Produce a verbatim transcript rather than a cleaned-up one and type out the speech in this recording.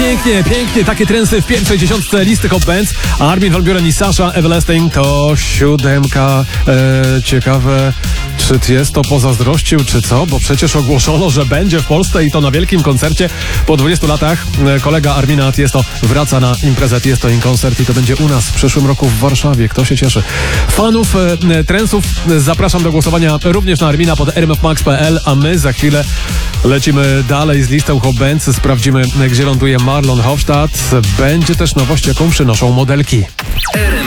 Pięknie, pięknie, takie trensy w pierwszej dziesiątce listy Hot Bands. Armin van Buuren i Sasha Everlasting to siódemka. E, ciekawe, czy jest to pozazdrościł, czy co? Bo przecież ogłoszono, że będzie w Polsce i to na wielkim koncercie. Po dwudziestu latach e, kolega Armina Tiesto wraca na imprezę Tiesto in Concert i to będzie u nas w przyszłym roku w Warszawie. Kto się cieszy? Fanów e, trensów zapraszam do głosowania również na Armina pod r m f max kropka p l, a my za chwilę lecimy dalej z listą Hot Bands. Sprawdzimy, gdzie ląduje Marlon Hofstadt. Będzie też nowość, jaką przynoszą modelki.